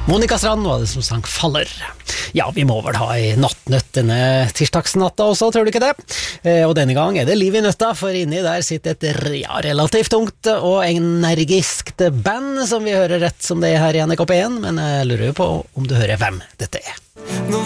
Monica Strand var det som sang Faller. Ja, vi må vel ha I nattnøtt denne tirsdagsnatta også, tror du ikke det? Og denne gang det liv I nøtta, for inni der sitter et relativt ungt og energiskt band som vi hører rett som det her I NRK P1, men jeg lurer jo på om du hører hvem dette